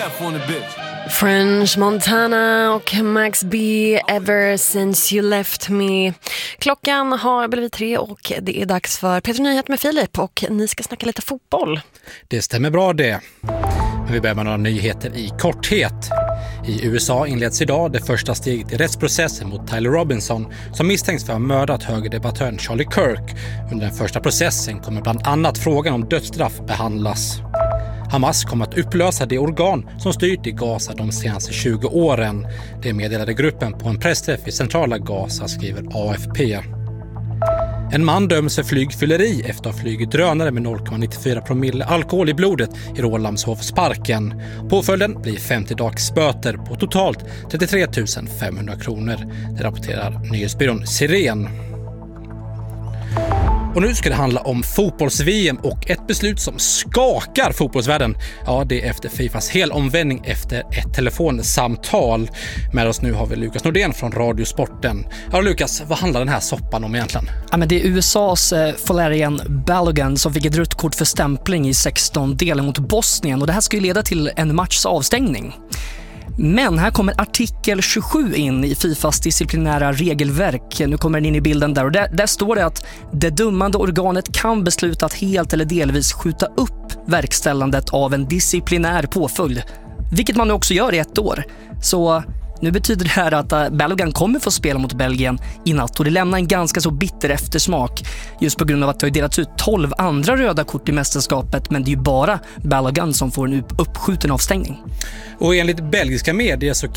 French Montana och Max B, Ever Since You Left Me. Klockan har blivit 3 och det är dags för Peter Nyhet med Filip och ni ska snacka lite fotboll. Det stämmer bra det. Men vi börjar med några nyheter i korthet. I USA inleds idag det första steget i rättsprocessen mot Tyler Robinson som misstänks för att ha mördat högerdebattören Charlie Kirk. Under den första processen kommer bland annat frågan om dödsstraff behandlas. Hamas kommer att upplösa det organ som styrt i Gaza de senaste 20 åren. Det meddelade gruppen på en pressträff i centrala Gaza, skriver AFP. En man döms för flygfylleri efter att ha flugit drönare med 0,94 promille alkohol i blodet i Rålambshovsparken. Påföljden blir 50 dags böter på totalt 33 500 kronor. Det rapporterar nyhetsbyrån Siren. Och nu ska det handla om fotbolls-VM och ett beslut som skakar fotbollsvärlden. Ja, det är efter Fifas helomvändning efter ett telefonsamtal. Med oss nu har vi Lukas Nordén från Radiosporten. Ja, Lukas, vad handlar den här soppan om egentligen? Ja, men det är USAs Valerian Balogun som fick ett rött kort för stämpling i 16 delar mot Bosnien och det här ska ju leda till en matchs avstängning. Men här kommer artikel 27 in i Fifas disciplinära regelverk. Nu kommer den in i bilden där och där står det att det dömande organet kan besluta att helt eller delvis skjuta upp verkställandet av en disciplinär påföljd. Vilket man nu också gör i 1 år. Så nu betyder det här att Balogun kommer få spela mot Belgien i natt och det lämnar en ganska så bitter eftersmak just på grund av att det har delats ut 12 andra röda kort i mästerskapet men det är ju bara Balogun som får en uppskjuten avstängning. Och enligt belgisk media så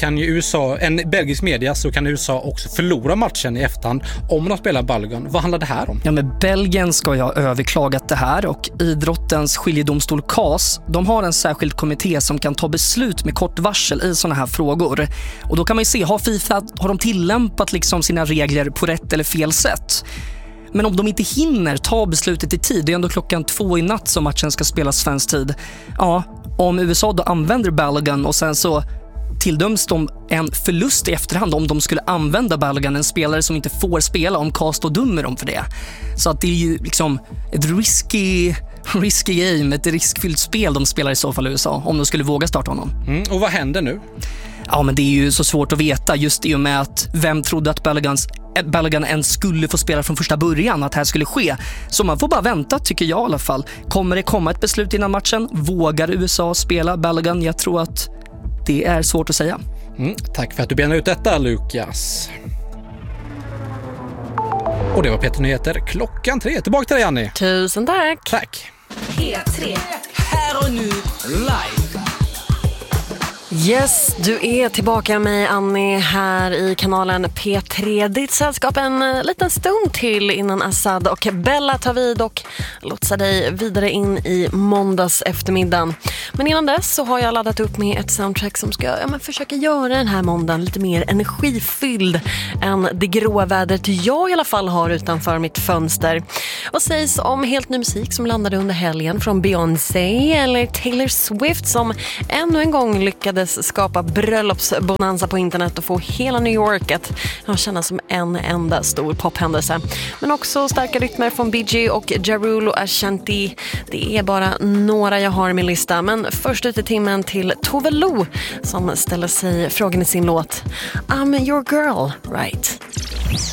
kan USA också förlora matchen i efterhand om de spelar Balogun. Vad handlar det här om? Ja, men Belgien ska ju ha överklagat det här och idrottens skiljedomstol CAS, de har en särskild kommitté som kan ta beslut med kort varsel i såna här frågor. Och då kan man ju se, har FIFA har de tillämpat liksom sina regler på rätt eller fel sätt? Men om de inte hinner ta beslutet i tid, det är ändå klockan 2 i natt som matchen ska spelas svensk tid. Ja, om USA då använder Balogun och sen så tilldöms de en förlust i efterhand om de skulle använda Balogun, en spelare som inte får spela om CAS då dömer dem för det. Så att det är ju liksom ett risky game, ett riskfyllt spel de spelar i så fall i USA om de skulle våga starta honom. Och vad händer nu? Ja, men det är ju så svårt att veta just i och med att vem trodde att Balogun ens skulle få spela från första början, att det här skulle ske. Så man får bara vänta, tycker jag i alla fall. Kommer det komma ett beslut innan matchen? Vågar USA spela Balogun? Jag tror att det är svårt att säga. Tack för att du benar ut detta, Lukas. Och det var Peter Nyheter klockan 3. Tillbaka till dig, Annie. Tusen tack. Tack. P3. Här och nu, live. Yes, du är tillbaka med Annie här i kanalen P3. Ditt sällskap en liten stund till innan Assad och Bella tar vid och lotsar dig vidare in i måndags eftermiddagen. Men innan dess så har jag laddat upp med ett soundtrack som ska försöka göra den här måndagen lite mer energifylld än det gråa vädret jag i alla fall har utanför mitt fönster. Vad sägs om helt ny musik som landade under helgen från Beyoncé eller Taylor Swift som ännu en gång lyckades skapa bröllopsbonanza på internet och få hela New York att kännas som en enda stor pophändelse. Men också starka rytmer från BG och Ja Rule och Ashanti. Det är bara några jag har i min lista. Men först ut i timmen till Tove Lo som ställer sig frågan i sin låt I'm your girl, right?